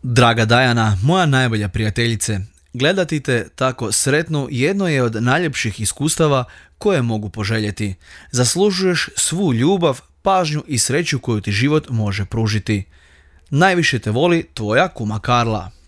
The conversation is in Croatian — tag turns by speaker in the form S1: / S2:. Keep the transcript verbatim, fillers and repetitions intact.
S1: Draga Dajana, moja najbolja prijateljice, gledati te tako sretnu jedno je od najljepših iskustava koje mogu poželjeti. Zaslužuješ svu ljubav, pažnju i sreću koju ti život može pružiti. Najviše te voli tvoja kuma Karla.